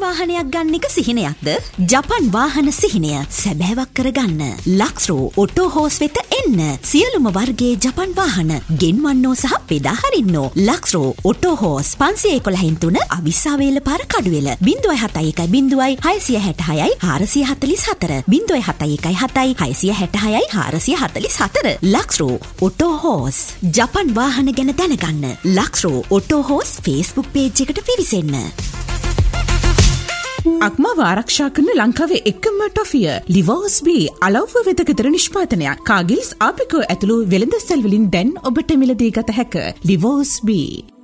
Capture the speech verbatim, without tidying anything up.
වාහනයක් ගන්න එක සිහිනයක්ද? ජපන් වාහන සිහිනය සැබෑවක් කරගන්න ලක්ස්රෝ ඔටෝ හෝස් වෙත එන්න. සියලුම වර්ගයේ ජපන් වාහන ගෙන්වන්නෝ සහ බෙදා හරින්නෝ. ලක්ස්රෝ ඔටෝ හෝස් පන්සිය එකොළහ තුන අවිස්සාවේල පාර කඩුවෙල බිංදුවයි හතයි එකයි බිංදුවයි හයසිය හැටහයයි හාරසිය හතළිස් හතර බිංදුවයි හතයි එකයි හතයි හයසිය හැටහයයි හාරසිය හතළිස් හතර. ලක්ස්රෝ ඔටෝ හෝස් ජපන් වාහන ගැන දැනගන්න. ලක්ස්රෝ ඔටෝ හෝස් ෆේස්බුක් පේජ් එකට පිවිසෙන්න. අක්මාව ආරක්ෂා කරන ලංකාවේ එකම ටොෆිය ලිවෝස් බී අලව්ව වෙදකතර නිෂ්පාදනයක්. කාගිල්ස් ආපිකෝ ඇතුළු වෙළඳ සැල් වලින් දැන් ඔබට මිලදී ගත හැක. ලිවෝස් බී